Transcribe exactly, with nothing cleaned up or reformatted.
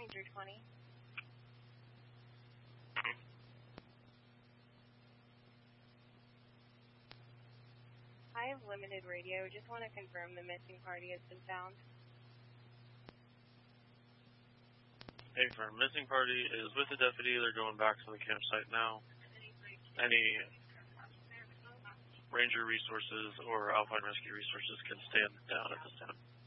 Ranger twenty. I have limited radio. Just want to confirm the missing party has been found. Hey, firm. Missing party is with the deputy. They're going back to the campsite now. Any Ranger resources or Alpine Rescue resources can stand down at this time.